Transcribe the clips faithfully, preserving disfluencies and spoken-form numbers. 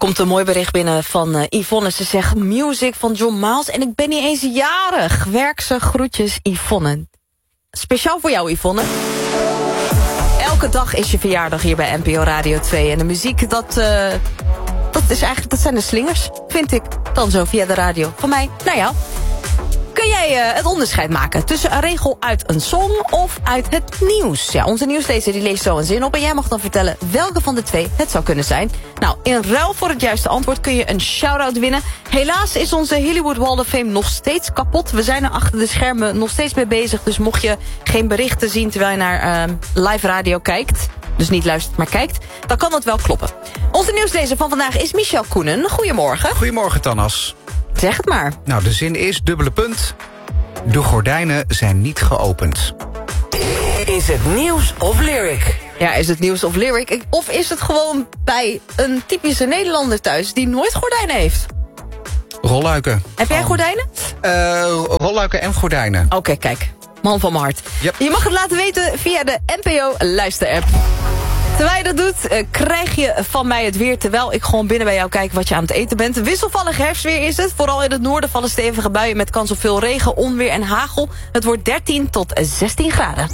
Komt een mooi bericht binnen van uh, Yvonne. Ze zegt music van John Miles en ik ben niet eens jarig. Werk ze groetjes Yvonne. Speciaal voor jou Yvonne. Elke dag is je verjaardag hier bij N P O Radio twee. En de muziek, dat, uh, dat, is eigenlijk, dat zijn de slingers, vind ik. Dan zo via de radio. Van mij naar jou. Kun jij uh, het onderscheid maken tussen een regel uit een song of uit het nieuws? Ja, onze nieuwslezer die leest zo een zin op en jij mag dan vertellen welke van de twee het zou kunnen zijn. Nou, in ruil voor het juiste antwoord kun je een shout-out winnen. Helaas is onze Hollywood Wall of Fame nog steeds kapot. We zijn er achter de schermen nog steeds mee bezig. Dus mocht je geen berichten zien terwijl je naar uh, live radio kijkt, dus niet luistert maar kijkt, dan kan dat wel kloppen. Onze nieuwslezer van vandaag is Michel Koenen. Goedemorgen. Goedemorgen, Tannas. Zeg het maar. Nou, de zin is, dubbele punt. De gordijnen zijn niet geopend. Is het nieuws of lyric? Ja, is het nieuws of lyric? Of is het gewoon bij een typische Nederlander thuis die nooit gordijnen heeft? Rolluiken. Heb jij oh. gordijnen? Uh, rolluiken en gordijnen. Oké, okay, kijk. Man van mijn hart. Yep. Je mag het laten weten via de N P O luisterapp. Terwijl je dat doet, uh, krijg je van mij het weer terwijl ik gewoon binnen bij jou kijk wat je aan het eten bent. Wisselvallig herfstweer is het. Vooral in het noorden vallen stevige buien met kans op veel regen, onweer en hagel. Het wordt dertien tot zestien graden.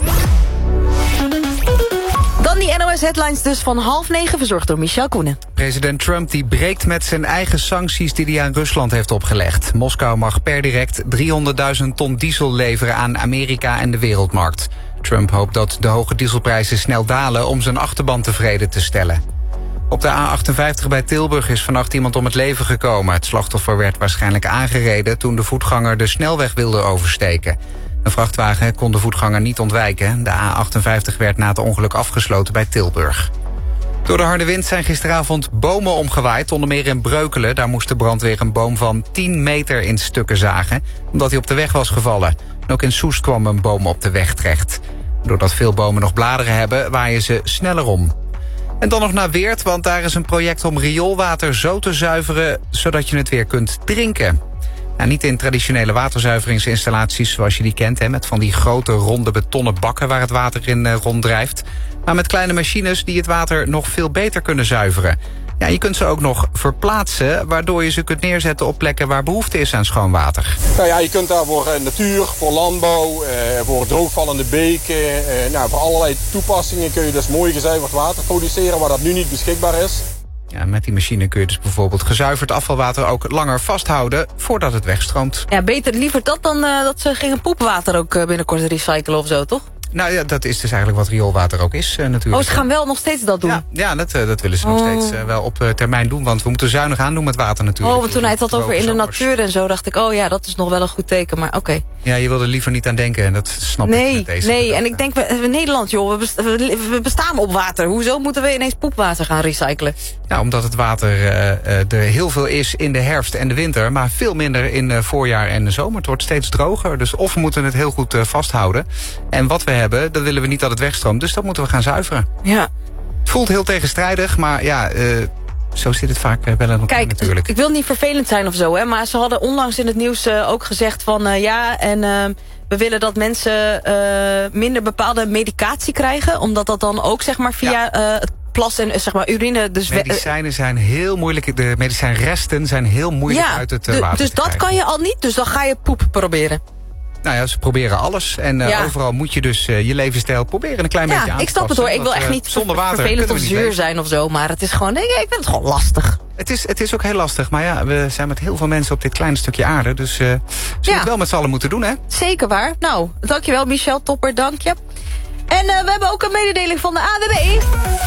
Dan die N O S-headlines dus van half negen, verzorgd door Michel Koenen. President Trump die breekt met zijn eigen sancties die hij aan Rusland heeft opgelegd. Moskou mag per direct driehonderdduizend ton diesel leveren aan Amerika en de wereldmarkt. Trump hoopt dat de hoge dieselprijzen snel dalen om zijn achterban tevreden te stellen. Op de A achtenvijftig bij Tilburg is vannacht iemand om het leven gekomen. Het slachtoffer werd waarschijnlijk aangereden toen de voetganger de snelweg wilde oversteken. Een vrachtwagen kon de voetganger niet ontwijken. De A achtenvijftig werd na het ongeluk afgesloten bij Tilburg. Door de harde wind zijn gisteravond bomen omgewaaid, onder meer in Breukelen. Daar moest de brandweer een boom van tien meter in stukken zagen, omdat hij op de weg was gevallen. En ook in Soest kwam een boom op de weg terecht. Doordat veel bomen nog bladeren hebben, waaien ze sneller om. En dan nog naar Weert, want daar is een project om rioolwater zo te zuiveren, zodat je het weer kunt drinken. Nou, niet in traditionele waterzuiveringsinstallaties zoals je die kent, hè, met van die grote ronde betonnen bakken waar het water in uh, ronddrijft. Maar met kleine machines die het water nog veel beter kunnen zuiveren. Ja, je kunt ze ook nog verplaatsen, waardoor je ze kunt neerzetten op plekken waar behoefte is aan schoon water. Nou ja, je kunt daar voor uh, natuur, voor landbouw, uh, voor droogvallende beken, uh, nou, voor allerlei toepassingen kun je dus mooi gezuiverd water produceren waar dat nu niet beschikbaar is. Ja, met die machine kun je dus bijvoorbeeld gezuiverd afvalwater ook langer vasthouden voordat het wegstroomt. Ja, beter liever dat dan uh, dat ze gingen poepwater ook uh, binnenkort recyclen of zo, toch? Nou ja, dat is dus eigenlijk wat rioolwater ook is uh, natuurlijk. Oh, ze gaan wel nog steeds dat doen? Ja, ja dat, uh, dat willen ze nog oh. steeds uh, wel op uh, termijn doen. Want we moeten zuinig aan doen met water natuurlijk. Oh, want toen hij het had over in de natuur en zo, dacht ik, oh ja, dat is nog wel een goed teken, maar oké. Okay. Ja, je wil er liever niet aan denken en dat snap nee, ik met deze. Nee, gedachte. en ik denk, we, we Nederland joh, we, best, we, we bestaan op water. Hoezo moeten we ineens poepwater gaan recyclen? Nou, omdat het water uh, uh, er heel veel is in de herfst en de winter, maar veel minder in uh, voorjaar en de zomer. Het wordt steeds droger, dus of we moeten het heel goed uh, vasthouden. En wat we hebben, dat willen we niet dat het wegstroomt, dus dat moeten we gaan zuiveren. Ja. Het voelt heel tegenstrijdig, maar ja, uh, zo zit het vaak uh, wel in elkaar. Kijk, natuurlijk. Ik wil niet vervelend zijn of zo, hè, maar ze hadden onlangs in het nieuws uh, ook gezegd van uh, ja, en uh, we willen dat mensen uh, minder bepaalde medicatie krijgen, omdat dat dan ook zeg maar via ja. uh, het plas en zeg maar urine. Dus medicijnen zijn heel moeilijk, de medicijnresten zijn heel moeilijk ja, uit het uh, de, water dus te dat krijgen. kan je al niet, dus dan ga je poep proberen. Nou ja, ze proberen alles. En uh, ja. overal moet je dus uh, je levensstijl proberen een klein ja, beetje aan te ik snap passen. het hoor. Ik wil echt niet uh, zonder water vervelend of zuur zijn of zo. Maar het is gewoon, nee, ik vind het gewoon lastig. Het is, het is ook heel lastig. Maar ja, we zijn met heel veel mensen op dit kleine stukje aarde. Dus uh, ze ja. het wel met z'n allen moeten doen, hè? Zeker waar. Nou, dankjewel Michel. Topper, dank je. En uh, we hebben ook een mededeling van de A W B.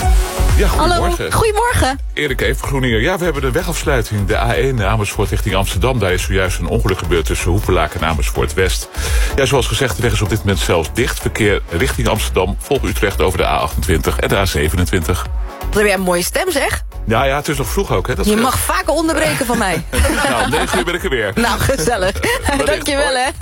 Ja, goedemorgen. Hallo, goedemorgen. Erik even Groeninger. Ja, we hebben de wegafsluiting, de A één Amersfoort richting Amsterdam. Daar is zojuist een ongeluk gebeurd tussen Hoevelaak en Amersfoort West. Ja, zoals gezegd, de weg is op dit moment zelfs dicht. Verkeer richting Amsterdam, volgt Utrecht over de A achtentwintig en de A zevenentwintig. Wat heb jij een mooie stem, zeg. Ja, ja, het is nog vroeg ook, hè. Dat je mag vaker onderbreken van mij. Nou, om negen uur ben ik er weer. Nou, gezellig. Dankjewel, hè.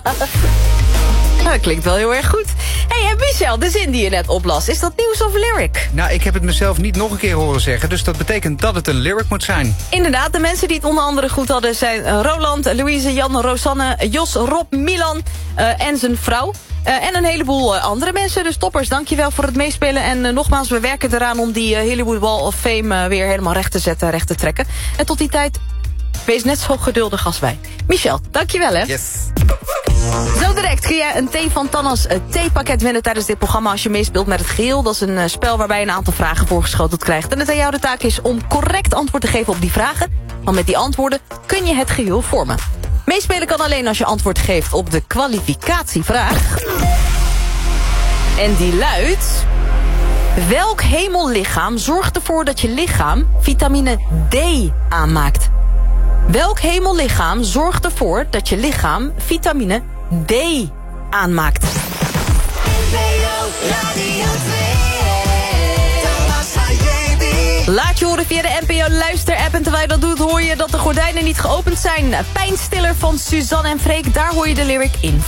Dat klinkt wel heel erg goed. Hé, hey, en Michel, de zin die je net oplas, is dat nieuws of lyric? Nou, ik heb het mezelf niet nog een keer horen zeggen, dus dat betekent dat het een lyric moet zijn. Inderdaad, de mensen die het onder andere goed hadden zijn Roland, Louise, Jan, Rosanne, Jos, Rob, Milan uh, en zijn vrouw. Uh, en een heleboel uh, andere mensen. Dus toppers, dankjewel voor het meespelen. En uh, nogmaals, we werken eraan om die uh, Hollywood Wall of Fame uh, weer helemaal recht te zetten, recht te trekken. En tot die tijd, wees net zo geduldig als wij. Michel, dankjewel hè. Yes. Zo direct kun jij een thee van Tannas theepakket winnen tijdens dit programma als je meespeelt met het geheel. Dat is een uh, spel waarbij je een aantal vragen voorgeschoteld krijgt. En het aan jou de taak is om correct antwoord te geven op die vragen. Want met die antwoorden kun je het geheel vormen. Meespelen kan alleen als je antwoord geeft op de kwalificatievraag. En die luidt: welk hemellichaam zorgt ervoor dat je lichaam vitamine D aanmaakt? Welk hemellichaam zorgt ervoor dat je lichaam vitamine D aanmaakt? Laat je horen via de N P O luisterapp. En terwijl je dat doet hoor je dat de gordijnen niet geopend zijn. Pijnstiller van Suzanne en Freek, daar hoor je de lyric in.